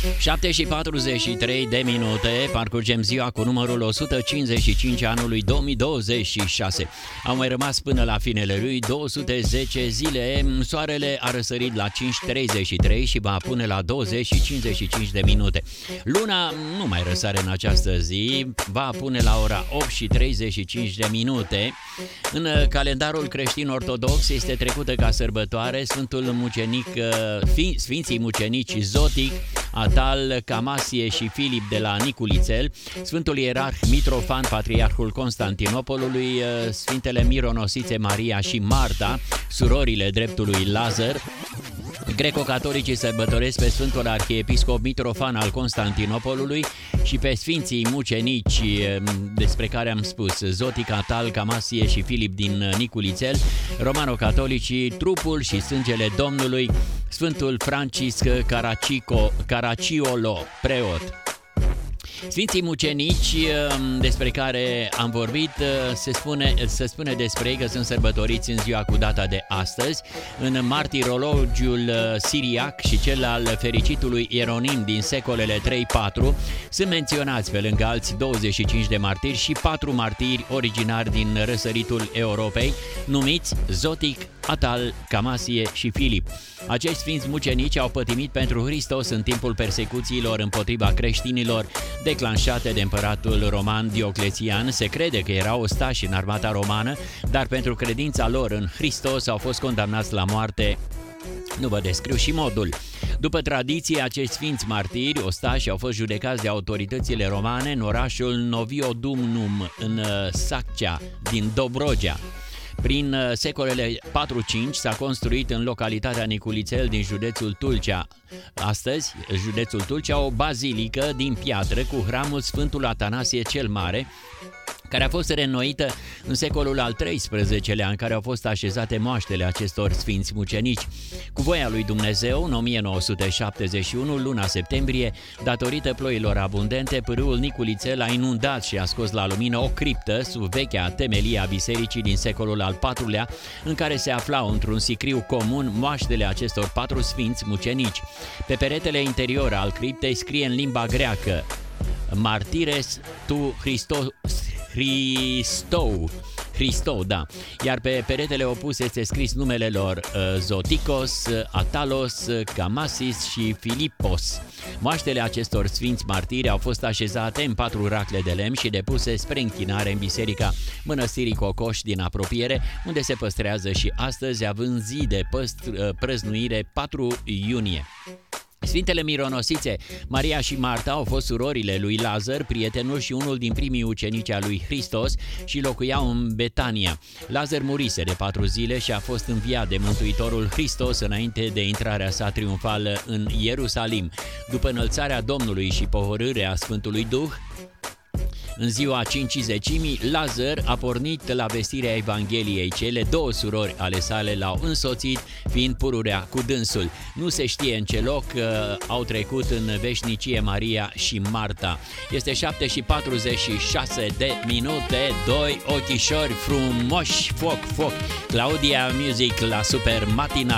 7 și 43 de minute, parcurgem ziua cu numărul 155 anului 2026. Au mai rămas până la finele lui 210 zile. Soarele a răsărit la 5:33 și va pune la 20 și 55 de minute. Luna nu mai răsare în această zi, va pune la ora 8 și 35 de minute. În calendarul creștin ortodox este trecută ca sărbătoare Sfinții mucenici Zotic, Atal, Camasie și Filip de la Niculițel, Sfântul Ierarh Mitrofan, Patriarhul Constantinopolului, Sfintele Mironosițe Maria și Marta, surorile dreptului Lazar. Greco-catolicii sărbătoresc pe Sfântul Arhiepiscop Mitrofan al Constantinopolului și pe Sfinții mucenici despre care am spus, Zotic, Atal, Camasie și Filip din Niculițel. Romano-catolicii trupul și sângele Domnului, Sfântul Francisc Caracciolo, preot. Sfinții mucenici despre care am vorbit, se spune despre ei că sunt sărbătoriți în ziua cu data de astăzi. În martirologiul siriac și cel al fericitului Ieronim din secolele 3-4 sunt menționați pe lângă alți 25 de martiri și 4 martiri originari din răsăritul Europei, numiți Zotic, Atal, Camasie și Filip. Acești sfinți mucenici au pătimit pentru Hristos în timpul persecuțiilor împotriva creștinilor declanșate de împăratul roman Dioclețian. Se crede că erau ostași în armata romană, dar pentru credința lor în Hristos au fost condamnați la moarte. Nu vă descriu și modul. După tradiție, acești sfinți martiri ostași au fost judecați de autoritățile romane în orașul Noviodumnum, în Saccea, din Dobrogea. Prin secolele 4-5 s-a construit în localitatea Niculițel din județul Tulcea, astăzi județul Tulcea, o bazilică din piatră cu hramul Sfântul Atanasie cel Mare, care a fost reînnoită în secolul al XIII-lea, în care au fost așezate moaștele acestor sfinți mucenici. Cu voia lui Dumnezeu, în 1971, luna septembrie, datorită ploilor abundente, pârâul Niculițel a inundat și a scos la lumină o criptă sub vechea temelie a bisericii din secolul al IV-lea, în care se aflau într-un sicriu comun moaștele acestor 4 sfinți mucenici. Pe peretele interior al criptei scrie în limba greacă: Martires tu Hristou, da. Iar pe peretele opus este scris numele lor: Zoticos, Atalos, Camasis și Filipos. Moaștele acestor sfinți martiri au fost așezate în 4 racle de lemn și depuse spre închinare în biserica mănăstirii Cocoș din apropiere, unde se păstrează și astăzi, având zi de prăznuire 4 iunie. Sfintele Mironosițe Maria și Marta au fost surorile lui Lazar, prietenul și unul din primii ucenici a lui Hristos, și locuiau în Betania. Lazar murise de 4 zile și a fost înviat de Mântuitorul Hristos înainte de intrarea sa triumfală în Ierusalim. După înălțarea Domnului și pohorârea Sfântului Duh, în ziua Cincizecimii, Lazar a pornit la vestirea Evangheliei. Cele 2 surori ale sale l-au însoțit, fiind pururea cu dânsul. Nu se știe în ce loc au trecut în veșnicie Maria și Marta. Este 7 și 46 de minute, 2 ochișori frumoși, foc. Claudia Music la Super Matinal.